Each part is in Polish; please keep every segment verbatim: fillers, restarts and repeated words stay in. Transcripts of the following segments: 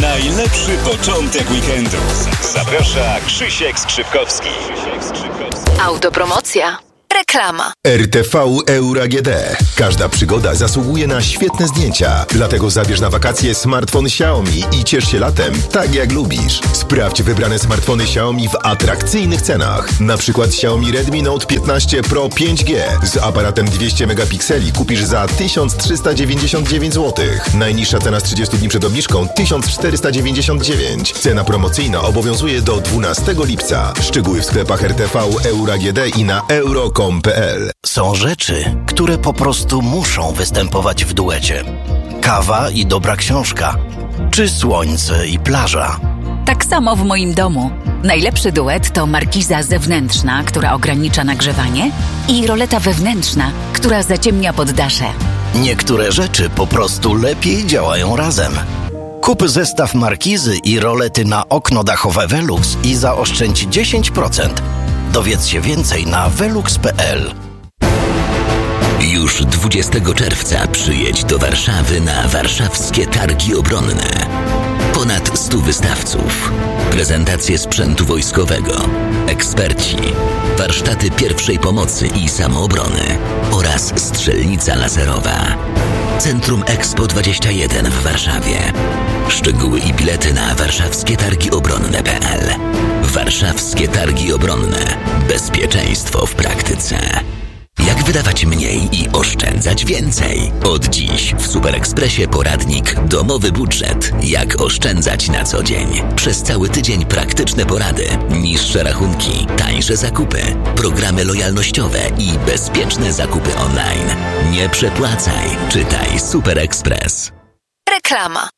Najlepszy początek weekendu. Zaprasza Krzysiek Skrzypkowski. Autopromocja. Reklama. R T V Euro A G D. Każda przygoda zasługuje na świetne zdjęcia. Dlatego zabierz na wakacje smartfon Xiaomi i ciesz się latem tak jak lubisz. Sprawdź wybrane smartfony Xiaomi w atrakcyjnych cenach. Na przykład Xiaomi Redmi Note piętnaście Pro pięć G z aparatem dwieście megapikseli kupisz za tysiąc trzysta dziewięćdziesiąt dziewięć złotych. Najniższa cena z trzydziestu dni przed obniżką tysiąc czterysta dziewięćdziesiąt dziewięć. Cena promocyjna obowiązuje do dwunastego lipca. Szczegóły w sklepach R T V Euro A G D i na euro kropka com kropka p l. Są rzeczy, które po prostu muszą występować w duecie. Kawa i dobra książka, czy słońce i plaża. Tak samo w moim domu. Najlepszy duet to markiza zewnętrzna, która ogranicza nagrzewanie, i roleta wewnętrzna, która zaciemnia poddasze. Niektóre rzeczy po prostu lepiej działają razem. Kup zestaw markizy i rolety na okno dachowe Velux i zaoszczędź dziesięć procent. Dowiedz się więcej na velux kropka p l. Już dwudziestego czerwca przyjedź do Warszawy na warszawskie targi obronne. Ponad stu wystawców, prezentacje sprzętu wojskowego, eksperci, warsztaty pierwszej pomocy i samoobrony oraz strzelnica laserowa. Centrum Expo dwadzieścia jeden w Warszawie. Szczegóły i bilety na warszawskie targi obronne kropka p l. Warszawskie targi obronne. Bezpieczeństwo w praktyce. Jak wydawać mniej i oszczędzać więcej? Od dziś w Super Expressie poradnik Domowy budżet. Jak oszczędzać na co dzień. Przez cały tydzień praktyczne porady, niższe rachunki, tańsze zakupy, programy lojalnościowe i bezpieczne zakupy online. Nie przepłacaj. Czytaj Super Express. Reklama.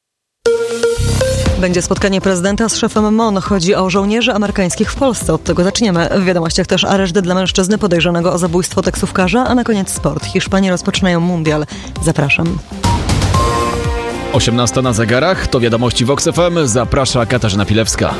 Będzie spotkanie prezydenta z szefem M O N. Chodzi o żołnierzy amerykańskich w Polsce. Od tego zaczniemy. W wiadomościach też areszt dla mężczyzny podejrzanego o zabójstwo taksówkarza, a na koniec sport. Hiszpanie rozpoczynają mundial. Zapraszam. osiemnasta na zegarach, to wiadomości Vox F M. Zaprasza Katarzyna Pilewska.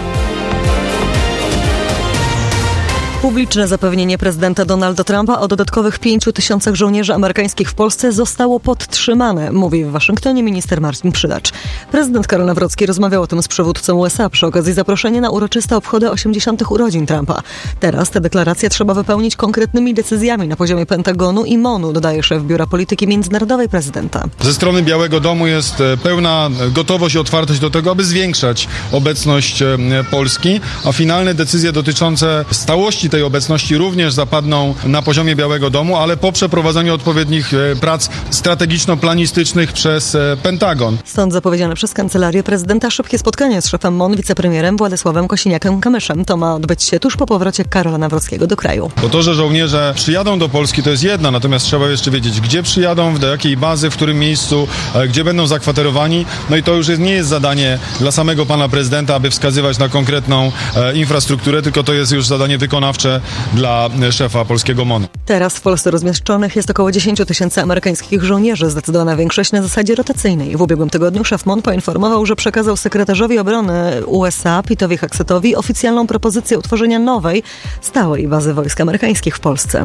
Publiczne zapewnienie prezydenta Donalda Trumpa o dodatkowych pięciu tysiącach żołnierzy amerykańskich w Polsce zostało podtrzymane, mówi w Waszyngtonie minister Marcin Przydacz. Prezydent Karol Nawrocki rozmawiał o tym z przywódcą U S A przy okazji zaproszenia na uroczyste obchody osiemdziesiątych urodzin Trumpa. Teraz tę deklarację trzeba wypełnić konkretnymi decyzjami na poziomie Pentagonu i M O N-u, dodaje szef Biura Polityki Międzynarodowej prezydenta. Ze strony Białego Domu jest pełna gotowość i otwartość do tego, aby zwiększać obecność Polski, a finalne decyzje dotyczące stałości tej obecności również zapadną na poziomie Białego Domu, ale po przeprowadzeniu odpowiednich prac strategiczno-planistycznych przez Pentagon. Stąd zapowiedziane przez Kancelarię Prezydenta szybkie spotkanie z szefem M O N, wicepremierem Władysławem Kosiniakiem-Kamyszem. To ma odbyć się tuż po powrocie Karola Nawrockiego do kraju. Bo to, że żołnierze przyjadą do Polski, to jest jedna, natomiast trzeba jeszcze wiedzieć, gdzie przyjadą, do jakiej bazy, w którym miejscu, gdzie będą zakwaterowani. No i to już jest, nie jest zadanie dla samego pana prezydenta, aby wskazywać na konkretną e, infrastrukturę, tylko to jest już zadanie wykonawcze dla szefa polskiego M O N. Teraz w Polsce rozmieszczonych jest około dziesięć tysięcy amerykańskich żołnierzy, zdecydowana większość na zasadzie rotacyjnej. W ubiegłym tygodniu szef M O N poinformował, że przekazał sekretarzowi obrony U S A, Pette'owi Hexetowi, oficjalną propozycję utworzenia nowej, stałej bazy wojsk amerykańskich w Polsce.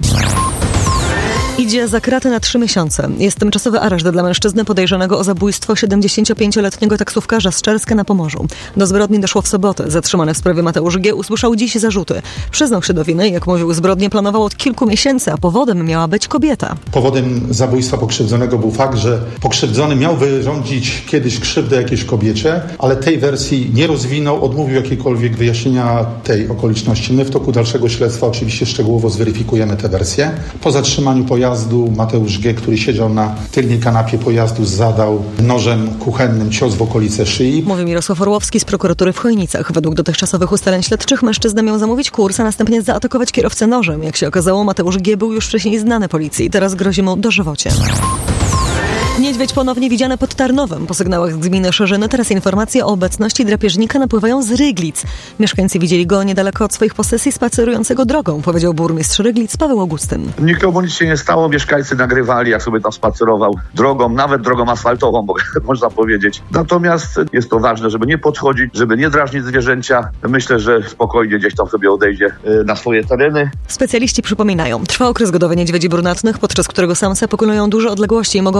Idzie za kraty na trzy miesiące. Jest tymczasowy areszt dla mężczyzny podejrzanego o zabójstwo siedemdziesięciopięcioletniego taksówkarza z Czerska na Pomorzu. Do zbrodni doszło w sobotę. Zatrzymany w sprawie Mateusz G. usłyszał dziś zarzuty. Przyznał się do winy i, jak mówił, zbrodnię planował od kilku miesięcy, a powodem miała być kobieta. Powodem zabójstwa pokrzywdzonego był fakt, że pokrzywdzony miał wyrządzić kiedyś krzywdę jakiejś kobiecie, ale tej wersji nie rozwinął, odmówił jakiejkolwiek wyjaśnienia tej okoliczności. My w toku dalszego śledztwa oczywiście szczegółowo zweryfikujemy tę wersję. Po zatrzymaniu pojazdu Mateusz G., który siedział na tylnej kanapie pojazdu, zadał nożem kuchennym cios w okolice szyi. Mówi Mirosław Orłowski z prokuratury w Chojnicach. Według dotychczasowych ustaleń śledczych mężczyzna miał zamówić kurs, a następnie zaatakować kierowcę nożem. Jak się okazało, Mateusz G. był już wcześniej znany policji. Teraz grozi mu dożywocie. Niedźwiedź ponownie widziany pod Tarnowem. Po sygnałach z gminy Szerzyny teraz informacje o obecności drapieżnika napływają z Ryglic. Mieszkańcy widzieli go niedaleko od swoich posesji spacerującego drogą, powiedział burmistrz Ryglic Paweł Augustyn. Nikomu nic się nie stało, mieszkańcy nagrywali, jak sobie tam spacerował drogą, nawet drogą asfaltową, bo można powiedzieć. Natomiast jest to ważne, żeby nie podchodzić, żeby nie drażnić zwierzęcia. Myślę, że spokojnie gdzieś tam sobie odejdzie na swoje tereny. Specjaliści przypominają, trwa okres godowy niedźwiedzi brunatnych, podczas którego samce pokonują duże odległości i mogą reagować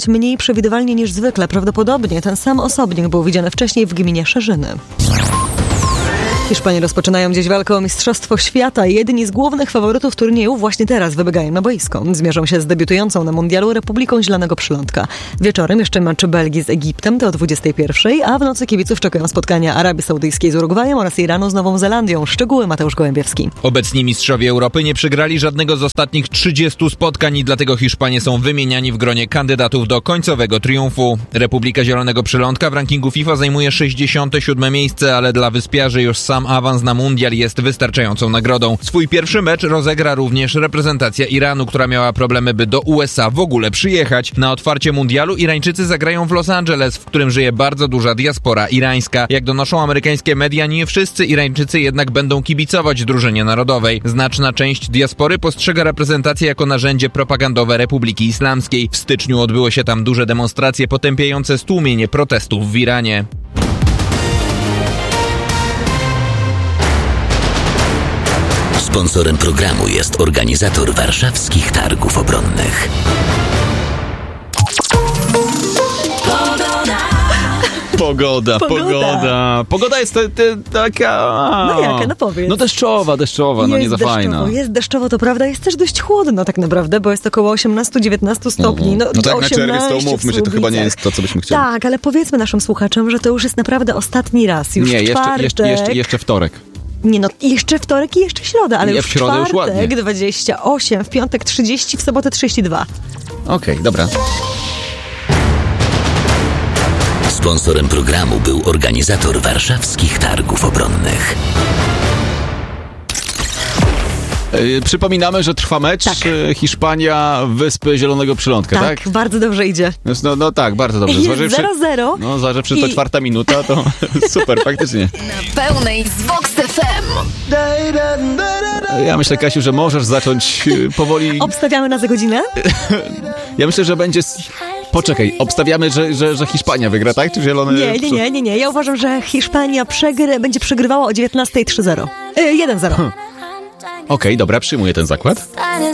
przebiegać mniej przewidywalnie niż zwykle. Prawdopodobnie ten sam osobnik był widziany wcześniej w gminie Szerzyny. Hiszpanie rozpoczynają dziś walkę o Mistrzostwo Świata. Jedni z głównych faworytów turnieju właśnie teraz wybiegają na boisko. Zmierzą się z debiutującą na mundialu Republiką Zielonego Przylądka. Wieczorem jeszcze mecz Belgii z Egiptem, to o dwudziestej pierwszej, a w nocy kibiców czekają spotkania Arabii Saudyjskiej z Urugwajem oraz Iranu z Nową Zelandią. Szczegóły Mateusz Gołębiewski. Obecni mistrzowie Europy nie przegrali żadnego z ostatnich trzydziestu spotkań i dlatego Hiszpanie są wymieniani w gronie kandydatów do końcowego triumfu. Republika Zielonego Przylądka w rankingu FIFA zajmuje sześćdziesiąte siódme miejsce, ale dla wyspiarzy już sam Sam awans na mundial jest wystarczającą nagrodą. Swój pierwszy mecz rozegra również reprezentacja Iranu, która miała problemy, by do U S A w ogóle przyjechać. Na otwarcie mundialu Irańczycy zagrają w Los Angeles, w którym żyje bardzo duża diaspora irańska. Jak donoszą amerykańskie media, nie wszyscy Irańczycy jednak będą kibicować drużynie narodowej. Znaczna część diaspory postrzega reprezentację jako narzędzie propagandowe Republiki Islamskiej. W styczniu odbyły się tam duże demonstracje potępiające stłumienie protestów w Iranie. Sponsorem programu jest organizator warszawskich targów obronnych. Pogoda, pogoda. Pogoda, pogoda jest te, te, taka... No jaka, no powiedz. No deszczowa, deszczowa, no nie za fajna. Jest deszczowo, to prawda, jest też dość chłodno tak naprawdę, bo jest około osiemnaście dziewiętnaście stopni. No, no tak na czerwiec to umówmy się, to chyba nie jest to, co byśmy chcieli. Tak, ale powiedzmy naszym słuchaczom, że to już jest naprawdę ostatni raz, już nie, jeszcze, czwartek. jeszcze, jeszcze, jeszcze wtorek. Nie no, jeszcze wtorek i jeszcze środa, ale nie, już w środę czwartek już ładnie. dwadzieścia osiem, w piątek trzydzieści, w sobotę trzydzieści dwa. Okej, okay, dobra. Sponsorem programu był organizator warszawskich targów obronnych. Yy, przypominamy, że trwa mecz tak. Hiszpania, Wyspy Zielonego Przylądka, tak? Tak, bardzo dobrze idzie. No, no tak, bardzo dobrze. Jest zero zero. No, zważywszy, że to I... czwarta minuta, to super, faktycznie. Na pełnej z Vox F M. Ja myślę, Kasiu, że możesz zacząć powoli... Obstawiamy na za godzinę? Ja myślę, że będzie... Poczekaj, obstawiamy, że, że, że Hiszpania wygra, tak? Czy zielony... Nie, nie, nie, nie, nie. Ja uważam, że Hiszpania przegry, będzie przegrywała o dziewiętnastej trzy zero. Yy, jeden zero. Hmm. Okej, okay, dobra, przyjmuję ten zakład.